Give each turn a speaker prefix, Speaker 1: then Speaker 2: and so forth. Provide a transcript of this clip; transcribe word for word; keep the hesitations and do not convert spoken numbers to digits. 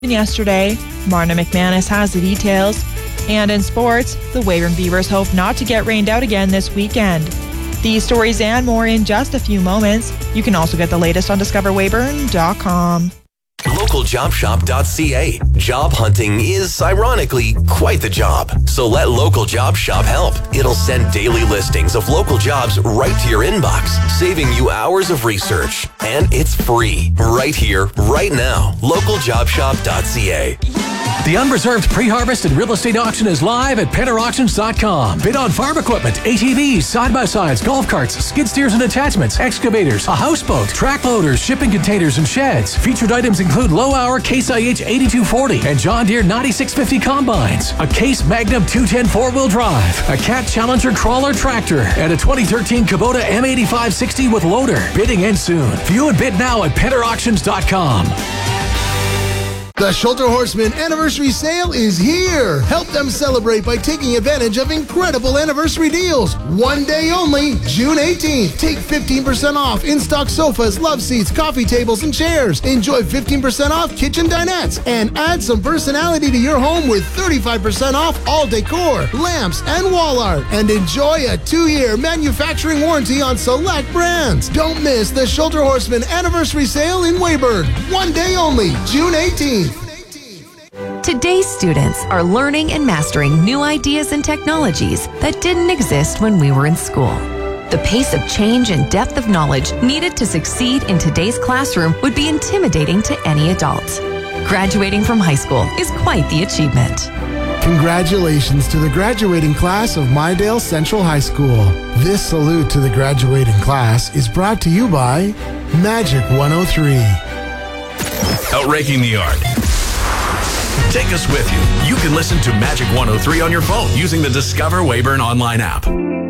Speaker 1: yesterday. Marna McManus has the details. And in sports, the Weyburn Beavers hope not to get rained out again this weekend. These stories and more in just a few moments. You can also get the latest on discover weyburn dot com.
Speaker 2: local job shop dot c a. Job hunting is, ironically, quite the job. So let Local Job Shop help. It'll send daily listings of local jobs right to your inbox, saving you hours of research. And it's free, right here, right now. local job shop dot c a.
Speaker 3: The unreserved pre-harvest and real estate auction is live at penner auctions dot com. Bid on farm equipment, A T Vs, side-by-sides, golf carts, skid steers and attachments, excavators, a houseboat, track loaders, shipping containers, and sheds. Featured items include low-hour Case I H eighty-two forty and John Deere ninety-six fifty combines, a Case Magnum two ten four-wheel drive, a Cat Challenger crawler tractor, and a twenty thirteen Kubota M eighty-five sixty with loader. Bidding ends soon. View and bid now at penner auctions dot com.
Speaker 4: The Schulter Horseman Anniversary Sale is here. Help them celebrate by taking advantage of incredible anniversary deals. One day only, June eighteenth. Take fifteen percent off in-stock sofas, love seats, coffee tables, and chairs. Enjoy fifteen percent off kitchen dinettes. And add some personality to your home with thirty-five percent off all decor, lamps, and wall art. And enjoy a two-year manufacturing warranty on select brands. Don't miss the Schulter Horseman Anniversary Sale in Weyburn. One day only, June eighteenth.
Speaker 5: Today's students are learning and mastering new ideas and technologies that didn't exist when we were in school. The pace of change and depth of knowledge needed to succeed in today's classroom would be intimidating to any adult. Graduating from high school is quite the achievement.
Speaker 4: Congratulations to the graduating class of Mydale Central High School. This salute to the graduating class is brought to you by Magic one oh three.
Speaker 6: Outraking the yard. Take us with you. You can listen to Magic one oh three on your phone using the Discover Weyburn online app.